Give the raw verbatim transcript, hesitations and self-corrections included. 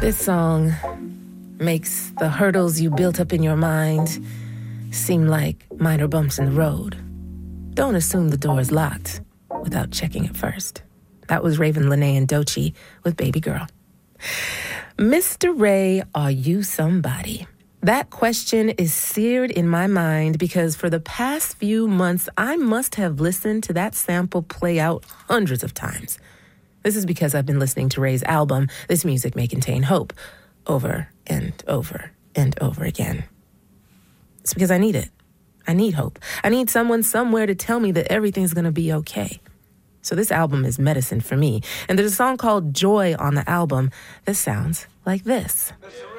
This song makes the hurdles you built up in your mind seem like minor bumps in the road. Don't assume the door is locked without checking it first. That was Raven Lenae and Doechii with Baby Girl. Mister Ray, are you somebody? That question is seared in my mind because for the past few months, I must have listened to that sample play out hundreds of times. This is because I've been listening to Ray's album, This Music May Contain Hope, over and over and over again. It's because I need it. I need hope. I need someone somewhere to tell me that everything's going to be okay. So this album is medicine for me. And there's a song called Joy on the album that sounds like this. Mister